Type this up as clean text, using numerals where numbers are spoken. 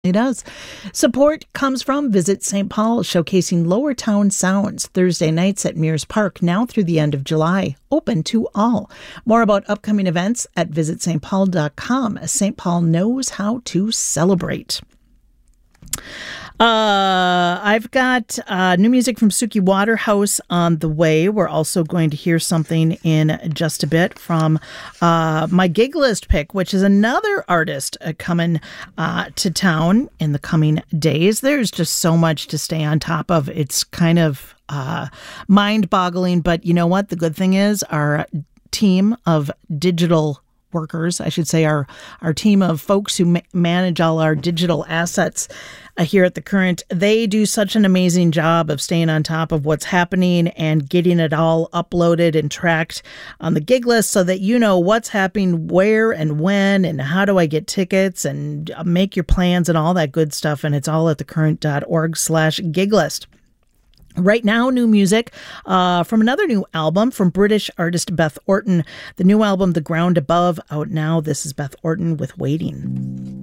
It does. Support comes from Visit St. Paul, showcasing Lower Town sounds Thursday nights at Mears Park, now through the end of July. Open to all. More about upcoming events at visitstpaul.com, as St. Paul knows how to celebrate. I've got new music from Suki Waterhouse on the way. We're also going to hear something in just a bit from my gig list pick, which is another artist coming to town in the coming days. There's just so much to stay on top of. It's kind of mind-boggling, but you know what? The good thing is our team of digital workers, I should say, our team of folks who manage all our digital assets here at The Current, they do such an amazing job of staying on top of what's happening and getting it all uploaded and tracked on the gig list so that you know what's happening where and when and how do I get tickets and make your plans and all that good stuff. And it's all at thecurrent.org/giglist. Right now, new music from another new album from British artist Beth Orton. The new album, The Ground Above, out now. This is Beth Orton with Waiting.